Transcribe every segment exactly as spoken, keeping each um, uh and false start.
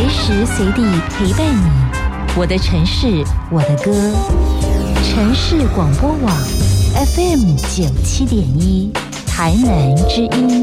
时随地陪伴你。我的城市，我的歌。城市广播网 F M 九七点一，台南之音。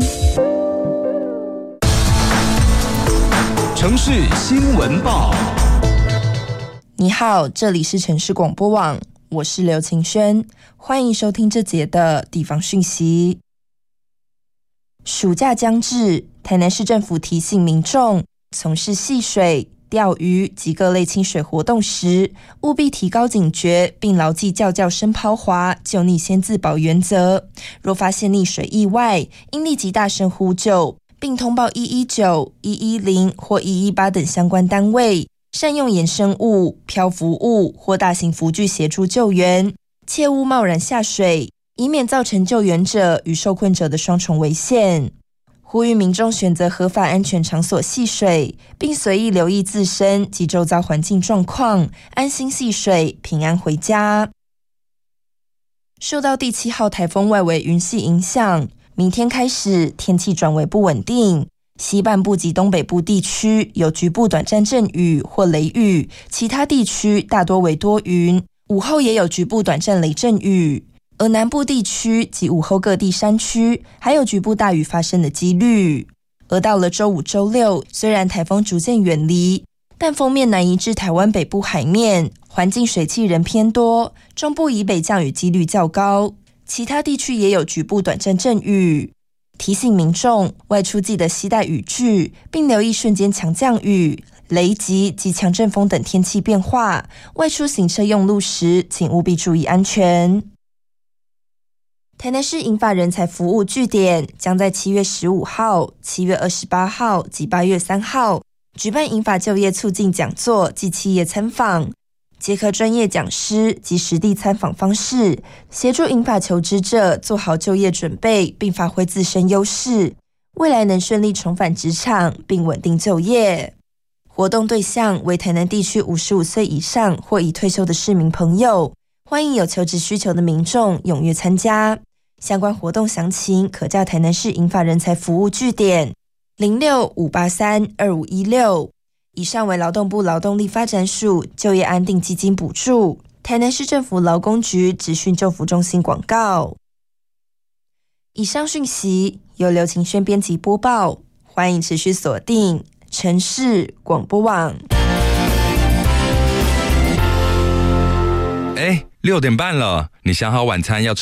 城市新闻报。 你好，这里是城市广播网，我是刘晴轩，欢迎收听这节的地方讯息。暑假将至，台南市政府提醒民众，从事戏水、钓鱼及各类亲水活动时，务必提高警觉，并牢记叫叫声抛滑、救溺先自保原则。若发现溺水意外，应立即大声呼救，并通报一一九、一一零或一一八等相关单位，善用衍生物、漂浮物或大型浮具协助救援，切勿贸然下水，以免造成救援者与受困者的双重危险。呼吁民众选择合法安全场所戏水，并随意留意自身及周遭环境状况，安心戏水，平安回家。受到第七号台风外围云系影响，明天开始天气转为不稳定，西半部及东北部地区有局部短暂阵雨或雷雨，其他地区大多为多云，午后也有局部短暂雷阵雨。而南部地区及午后各地山区还有局部大雨发生的几率。而到了周五、周六，虽然台风逐渐远离，但锋面南移至台湾北部海面，环境水汽仍偏多，中部以北降雨几率较高，其他地区也有局部短暂阵雨。提醒民众外出记得携带雨具，并留意瞬间强降雨、雷击及强阵风等天气变化。外出行车用路时，请务必注意安全。台南市银发人才服务据点将在七月十五号、七月二十八号及八月三号举办银发就业促进讲座及企业参访，结合专业讲师及实地参访方式，协助银发求职者做好就业准备，并发挥自身优势，未来能顺利重返职场并稳定就业。活动对象为台南地区五十五岁以上或已退休的市民朋友，欢迎有求职需求的民众踊跃参加。相关活动详情可叫台南市银发人才服务据点零六五八三二五一六。以上为劳动部劳动力发展署就业安定基金补助，台南市政府劳工局职训就服中心广告。以上讯息由刘晴轩编辑播报，欢迎持续锁定城市广播网。 哎，六点半了，你想好晚餐要吃